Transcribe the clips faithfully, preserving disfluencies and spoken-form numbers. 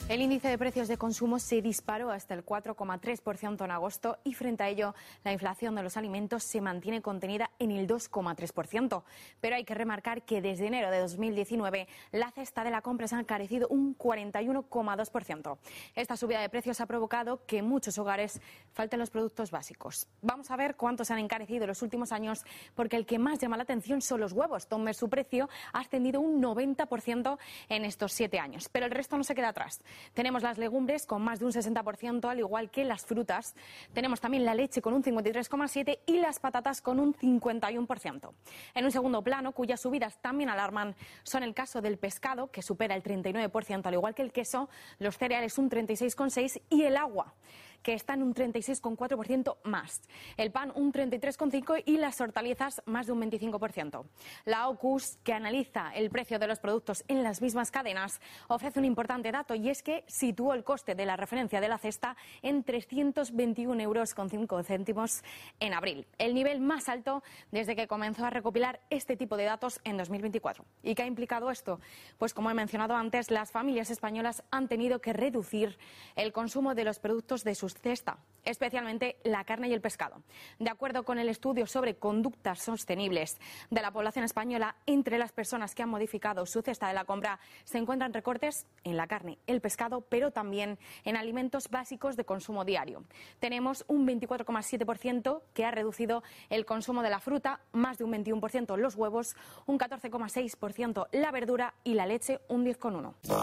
El índice de precios de consumo se disparó hasta el cuatro coma tres por ciento en agosto y frente a ello la inflación de los alimentos se mantiene contenida en el dos coma tres por ciento. Pero hay que remarcar que desde enero de dos mil diecinueve la cesta de la compra se ha encarecido un cuarenta y uno coma dos por ciento. Esta subida de precios ha provocado que en muchos hogares falten los productos básicos. Vamos a ver cuánto se han encarecido en los últimos años, porque el que más llama la atención son los huevos, donde su precio ha ascendido un noventa por ciento en estos siete años. Pero el resto no se queda atrás. Tenemos las legumbres con más de un sesenta por ciento, al igual que las frutas. Tenemos también la leche con un cincuenta y tres coma siete por ciento y las patatas con un cincuenta y uno por ciento. En un segundo plano, cuyas subidas también alarman, son el caso del pescado, que supera el treinta y nueve por ciento, al igual que el queso, los cereales un treinta y seis coma seis por ciento y el agua, que está en un treinta y seis coma cuatro por ciento más. El pan un treinta y tres coma cinco por ciento y las hortalizas más de un veinticinco por ciento. La O C U S, que analiza el precio de los productos en las mismas cadenas, ofrece un importante dato, y es que situó el coste de la referencia de la cesta en trescientos veintiún euros con cinco céntimos en abril, el nivel más alto desde que comenzó a recopilar este tipo de datos en dos mil veinticuatro. ¿Y qué ha implicado esto? Pues como he mencionado antes, las familias españolas han tenido que reducir el consumo de los productos de sus cesta, especialmente la carne y el pescado. De acuerdo con el estudio sobre conductas sostenibles de la población española, entre las personas que han modificado su cesta de la compra se encuentran recortes en la carne, el pescado, pero también en alimentos básicos de consumo diario. Tenemos un veinticuatro coma siete por ciento que ha reducido el consumo de la fruta, más de un veintiuno por ciento los huevos, un catorce coma seis por ciento la verdura y la leche un diez coma uno por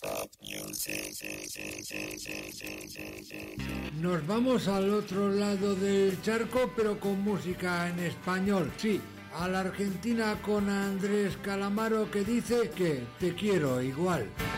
ciento. Nos vamos al otro lado del charco, pero con música en español. Sí, a la Argentina, con Andrés Calamaro, que dice que te quiero igual.